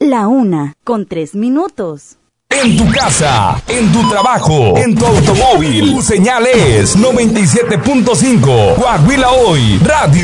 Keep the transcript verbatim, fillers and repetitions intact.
La una, con tres minutos. En tu casa, en tu trabajo, en tu automóvil, tu señal es noventa y siete punto cinco. Coahuila Hoy, Radio.